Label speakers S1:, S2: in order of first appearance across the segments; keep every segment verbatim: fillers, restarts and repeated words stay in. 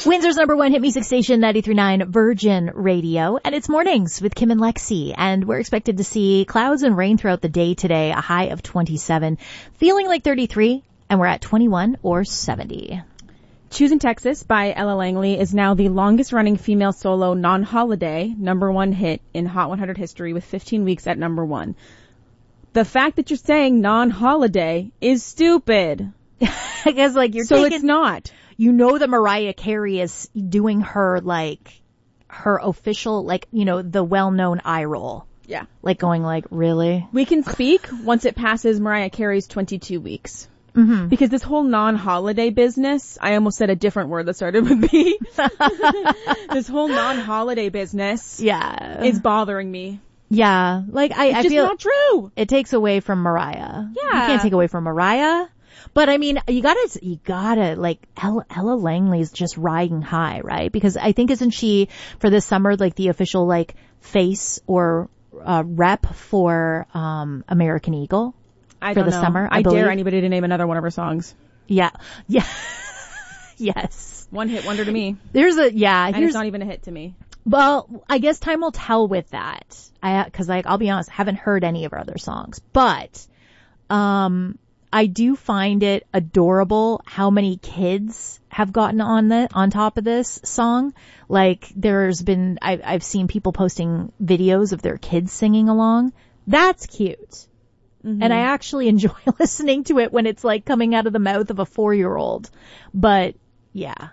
S1: Windsor's number one hit music station, ninety-three point nine Virgin Radio. And it's mornings with Kim and Lexi. And we're expected to see clouds and rain throughout the day today, a high of twenty-seven, feeling like thirty-three, and we're at twenty-one or seventy.
S2: Choosing Texas by Ella Langley is now the longest running female solo non-holiday number one hit in Hot one hundred history with fifteen weeks at number one. The fact that you're saying non-holiday is stupid.
S1: I guess like you're
S2: so
S1: taking,
S2: it's not.
S1: You know that Mariah Carey is doing her like her official, like, you know, the well-known eye roll.
S2: Yeah.
S1: Like going like, really?
S2: We can speak once it passes Mariah Carey's twenty-two weeks.
S1: Mm-hmm.
S2: Because this whole non-holiday business, I almost said a different word that started with B. This whole non-holiday business
S1: yeah.
S2: is bothering me.
S1: Yeah. Like I,
S2: it's
S1: I
S2: just
S1: feel
S2: not true.
S1: It takes away from Mariah.
S2: Yeah.
S1: You can't take away from Mariah. But I mean, you gotta, you gotta, like, Ella, Ella Langley's just riding high, right? Because I think isn't she, for this summer, like the official, like, face or, uh, rep for, um, American Eagle?
S2: I
S1: for
S2: don't
S1: the
S2: know.
S1: summer, I,
S2: I
S1: believe.
S2: dare anybody to name another one of her songs.
S1: Yeah. Yeah. Yes.
S2: One hit wonder to me.
S1: There's a, yeah.
S2: And
S1: here's,
S2: it's not even a hit to me.
S1: Well, I guess time will tell with that. I, cause like, I'll be honest, I haven't heard any of her other songs, but, um, I do find it adorable how many kids have gotten on the, on top of this song. Like there's been, I've, I've seen people posting videos of their kids singing along. That's cute. Mm-hmm. And I actually enjoy listening to it when it's like coming out of the mouth of a four-year-old. But yeah.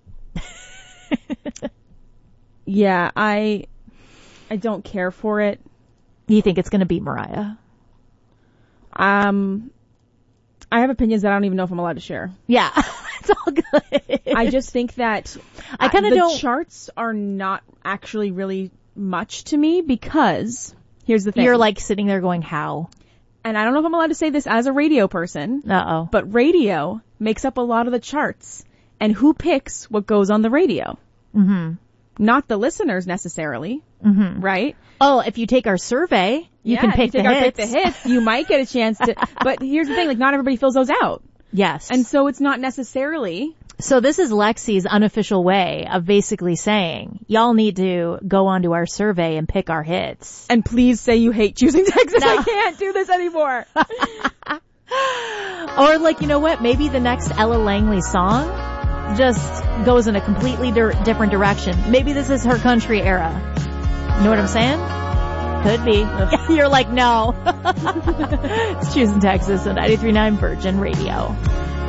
S2: Yeah, I, I don't care for it.
S1: You think it's going to beat Mariah?
S2: Um, I have opinions that I don't even know if I'm allowed to share.
S1: Yeah, it's all good.
S2: I just think that
S1: I kind of
S2: the
S1: don't.
S2: charts are not actually really much to me because here's the thing.
S1: You're like sitting there going, how?
S2: And I don't know if I'm allowed to say this as a radio person.
S1: Uh-oh.
S2: But radio makes up a lot of the charts. And who picks what goes on the radio?
S1: Mm-hmm.
S2: Not the listeners necessarily.
S1: Mm-hmm.
S2: Right?
S1: Oh, if you take our survey, you
S2: yeah,
S1: can pick
S2: if you
S1: the
S2: take
S1: hits.
S2: Our pick the hits. You might get a chance to. But here's the thing, like not everybody fills those out.
S1: Yes.
S2: And so it's not necessarily.
S1: So this is Lexi's unofficial way of basically saying, y'all need to go onto our survey and pick our hits.
S2: And please say you hate Choosing Texas.
S1: No.
S2: I can't do this anymore.
S1: Or like, you know what? Maybe the next Ella Langley song just goes in a completely di- different direction. Maybe this is her country era. You know what I'm saying? Could be. You're like, no. It's Choosing Texas on ninety-three point nine Virgin Radio.